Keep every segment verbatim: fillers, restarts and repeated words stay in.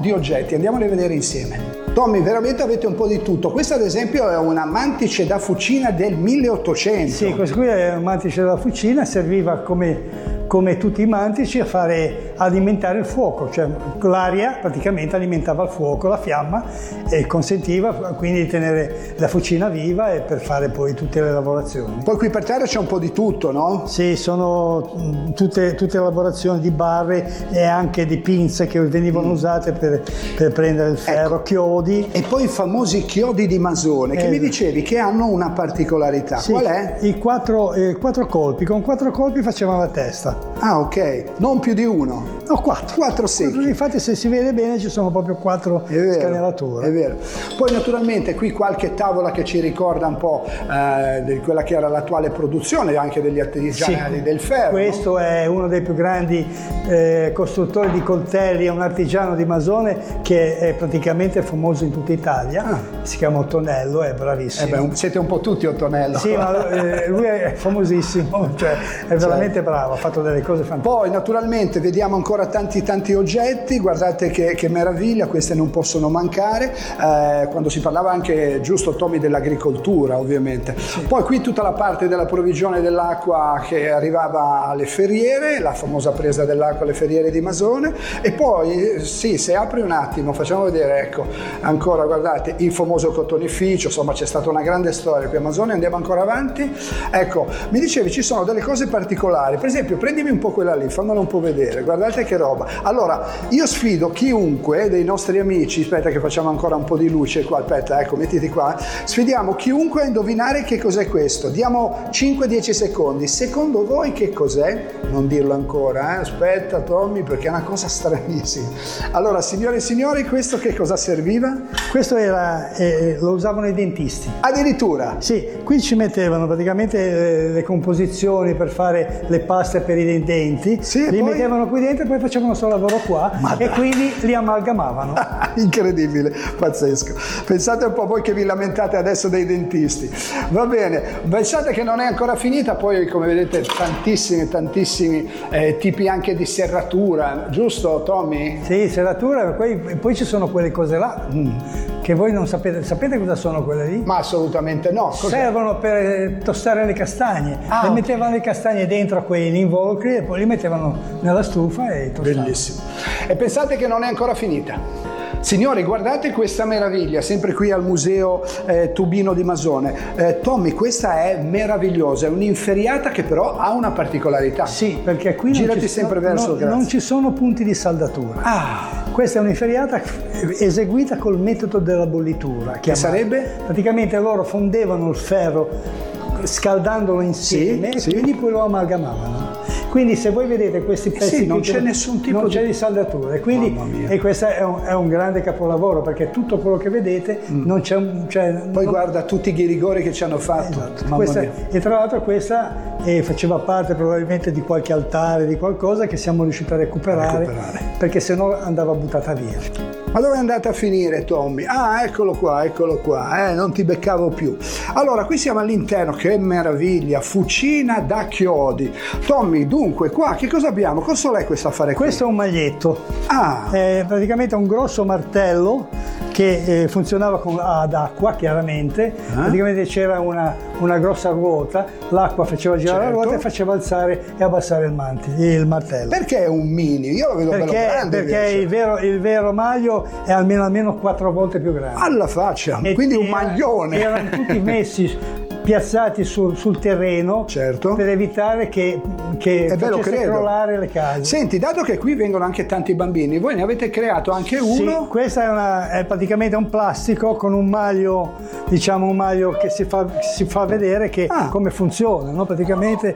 di oggetti, andiamoli a vedere insieme. Tommy, veramente avete un po' di tutto. Questa ad esempio è una mantice da fucina del milleottocento. Sì, questo qui è un mantice da fucina, serviva come, come tutti i mantici a fare alimentare il fuoco, cioè l'aria praticamente alimentava il fuoco, la fiamma, e consentiva quindi di tenere la fucina viva e per fare poi tutte le lavorazioni. Poi qui per terra c'è un po' di tutto, no? Sì, sono tutte, tutte lavorazioni di barre e anche di pinze che venivano mm. usate per, per prendere il ferro, ecco. Chiodi. E poi i famosi chiodi di Masone, che eh, mi dicevi che hanno una particolarità. Sì, qual è? I quattro, eh, quattro colpi, con quattro colpi facevano la testa. Ah, ok, non più di uno. No, quattro. Quattro secchi. Infatti se si vede bene ci sono proprio quattro scanalature. È vero. Poi naturalmente qui qualche tavola che ci ricorda un po' eh, di quella che era l'attuale produzione anche degli artigiani sì, del ferro. Questo è uno dei più grandi eh, costruttori di coltelli, è un artigiano di Masone che è praticamente famoso in tutta Italia, ah. si chiama Ottonello, è bravissimo. Eh beh, siete un po' tutti Ottonello. Sì, ma eh, lui è famosissimo, cioè è veramente certo. bravo, ha fatto delle cose fantastiche. Poi naturalmente vediamo ancora tanti tanti oggetti, guardate che, che meraviglia, queste non possono mancare, eh, quando si parlava anche, giusto Tommy, dell'agricoltura ovviamente. Sì. Poi qui tutta la parte della provvigione dell'acqua che arrivava alle ferriere, la famosa presa dell'acqua alle ferriere di Masone, e poi sì, se apri un attimo facciamo vedere, ecco, ancora guardate il famoso cotonificio, insomma c'è stata una grande storia qui a Masone, andiamo ancora avanti. Ecco, mi dicevi ci sono delle cose particolari, per esempio prendimi un po' quella lì, fammela un po' vedere, guardate che roba. Allora io sfido chiunque dei nostri amici, aspetta che facciamo ancora un po' di luce qua, aspetta, ecco, mettiti qua, sfidiamo chiunque a indovinare che cos'è questo, diamo cinque dieci secondi, secondo voi che cos'è? Non dirlo ancora, eh? Aspetta Tommy, perché è una cosa stranissima. Allora signore e signori, questo che cosa serviva? Questo era, eh, lo usavano i dentisti. Addirittura? Sì, qui ci mettevano praticamente le, le composizioni per fare le paste per i denti, sì, li poi... mettevano qui dentro e poi facevano questo lavoro qua. Ma e dai. Quindi li amalgamavano. Incredibile, pazzesco. Pensate un po' voi che vi lamentate adesso dei dentisti. Va bene, pensate che non è ancora finita, poi come vedete tantissimi, tantissimi eh, tipi anche di serratura, giusto Tommy? Sì, serratura, poi, poi ci sono quelle cose là mm, che voi non sapete, sapete cosa sono quelle lì? Ma assolutamente no. Cos'è? Servono per tostare le castagne, ah, le mettevano le castagne dentro a quegli involucri e poi li mettevano nella stufa e tostavano. Bellissimo. E pensate che non è ancora finita. Signori, guardate questa meraviglia, sempre qui al museo eh, Tubino di Masone. Eh, Tommy, questa è meravigliosa, è un'inferriata che però ha una particolarità. Sì, perché qui Girati non ci, sempre no, verso, no, grazie. non ci sono punti di saldatura. Ah. Questa è un'inferriata eseguita col metodo della bollitura. Che sarebbe? Praticamente loro fondevano il ferro scaldandolo insieme, sì, e sì. quindi poi lo amalgamavano. Quindi se voi vedete questi pezzi, sì, non c'è nessun tipo non di... c'è di saldatura, e quindi e questo è un, è un grande capolavoro, perché tutto quello che vedete mm. non c'è un... Cioè, poi non... guarda tutti i ghirigori che ci hanno fatto. Esatto. Questa, e tra l'altro questa eh, faceva parte probabilmente di qualche altare, di qualcosa che siamo riusciti a recuperare, a recuperare. Perché sennò andava buttata via. Ma dove è andata a finire Tommy? Ah, eccolo qua, eccolo qua, eh, non ti beccavo più. Allora, qui siamo all'interno, che meraviglia, fucina da chiodi. Tommy, dunque, qua che cosa abbiamo? Cosa è questo affare qui? Questo è un maglietto. Ah. È praticamente un grosso martello che eh, funzionava con, ad acqua, chiaramente. Ah. Praticamente c'era una, una grossa ruota, l'acqua faceva girare certo. la ruota e faceva alzare e abbassare il, manti, il martello. Perché è un mini? Io lo vedo perché, bello grande. Perché il vero, il vero maglio è almeno, almeno quattro volte più grande. Alla faccia, e quindi un maglione. Erano tutti messi, piazzati sul, sul terreno, certo. per evitare che, che facesse crollare le case. Senti, dato che qui vengono anche tanti bambini, voi ne avete creato anche uno? Sì, questo è, una, è praticamente un plastico con un maglio, diciamo un maglio che si fa, si fa vedere che ah. come funziona, no? Praticamente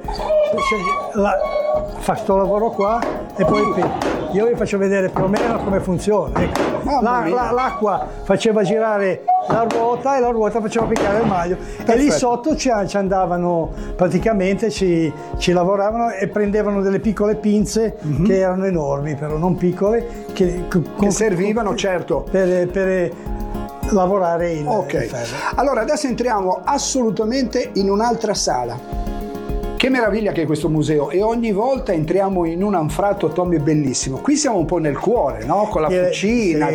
la, fa sto lavoro qua e poi io vi faccio vedere più o meno come funziona. Ecco. La, la, l'acqua faceva girare la ruota e la ruota faceva piccare il maglio. Perfetto. E lì sotto ci, ci andavano, praticamente ci, ci lavoravano e prendevano delle piccole pinze mm-hmm. che erano enormi, però non piccole, che, che con, servivano con, certo per, per lavorare il, okay. il ferro. Allora adesso entriamo assolutamente in un'altra sala. Che meraviglia che è questo museo, e ogni volta entriamo in un anfratto, Tommy, bellissimo. Qui siamo un po' nel cuore, no? Con la fucina. Sì.